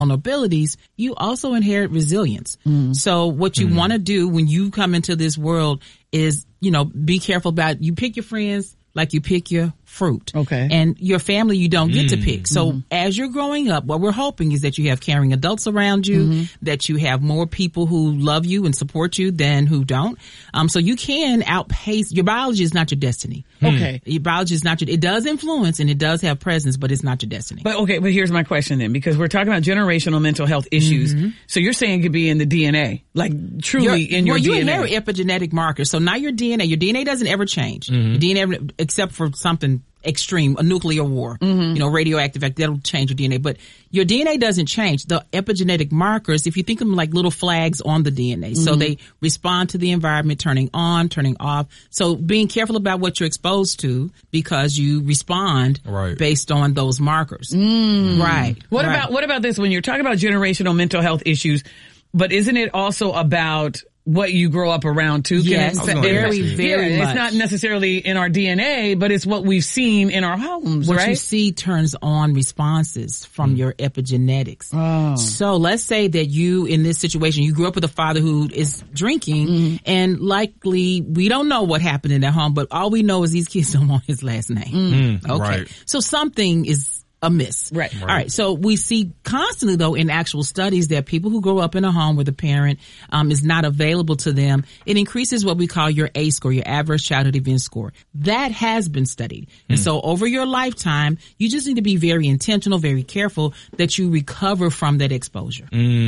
vulnerabilities, you also inherit resilience. So what you want to do when you come into this world is, be careful about, you pick your friends like you pick your fruit. Okay. And your family you don't get to pick. So as you're growing up, what we're hoping is that you have caring adults around you, that you have more people who love you and support you than who don't. So you can outpace, your biology is not your destiny. Okay. Your biology is not it does influence and it does have presence, but it's not your destiny. But here's my question then, because we're talking about generational mental health issues. So you're saying it could be in the DNA, like truly in your DNA. You inherit epigenetic markers. So not your DNA. Your DNA doesn't ever change. Your DNA, except for something extreme, a nuclear war, radioactive, that'll change your DNA. But your DNA doesn't change. The epigenetic markers, if you think of them like little flags on the DNA, so they respond to the environment, turning on, turning off. So being careful about what you're exposed to because you respond based on those markers. Right. What about this? When you're talking about generational mental health issues, but isn't it also about what you grow up around too? Yes, very much. It's not necessarily in our DNA, but it's what we've seen in our homes, What you see turns on responses from your epigenetics. So let's say that you, in this situation, you grew up with a father who is drinking, and likely, we don't know what happened in that home, but all we know is these kids don't want his last name. Okay. So something is amiss. Right. All right. So we see constantly, though, in actual studies that people who grow up in a home where the parent is not available to them, it increases what we call your ACE score, your Adverse Childhood Event Score. That has been studied. And so over your lifetime, you just need to be very intentional, very careful that you recover from that exposure.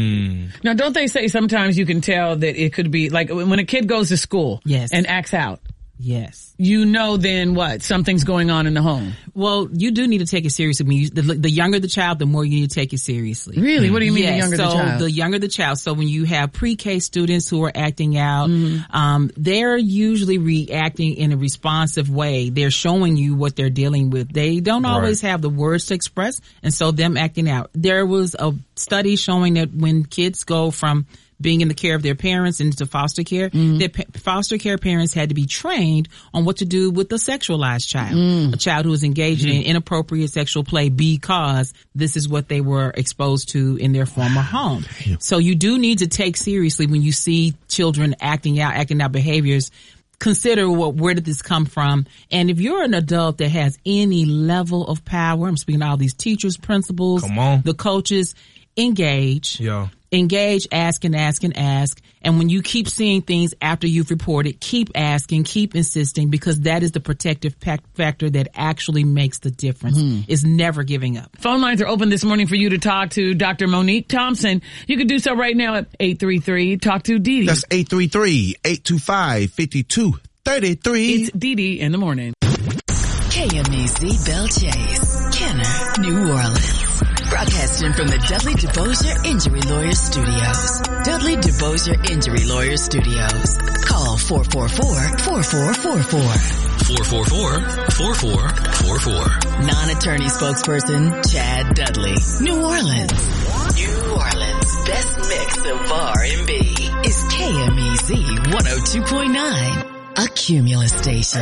Now, don't they say sometimes you can tell that it could be like when a kid goes to school and acts out? Yes. Then what? Something's going on in the home. Well, you do need to take it seriously. The younger the child, the more you need to take it seriously. Really? What do you mean the younger the child? The younger the child. So when you have pre-K students who are acting out, they're usually reacting in a responsive way. They're showing you what they're dealing with. They don't always have the words to express, and so them acting out. There was a study showing that when kids go from being in the care of their parents into foster care, their foster care parents had to be trained on what to do with a sexualized child, a child who is engaged in inappropriate sexual play because this is what they were exposed to in their former home. So you do need to take seriously when you see children acting out behaviors. Consider where did this come from? And if you're an adult that has any level of power, I'm speaking to all these teachers, principals, the coaches, engage. Engage, ask and ask and ask. And when you keep seeing things after you've reported, keep asking, keep insisting, because that is the protective factor that actually makes the difference. Is never giving up. Phone lines are open this morning for you to talk to Dr. Monique Thompson. You can do so right now at 833 Talk to Dee Dee. That's 833-825-5233. It's Dee Dee in the morning. KMEZ Belle Chase, Kenner, New Orleans. Broadcasting from the Dudley DeBosier Injury Lawyers Studios. Dudley DeBosier Injury Lawyers Studios. Call 444-4444. 444-4444. Non-attorney spokesperson Chad Dudley. New Orleans. New Orleans' best mix of R&B is KMEZ 102.9. A Cumulus station.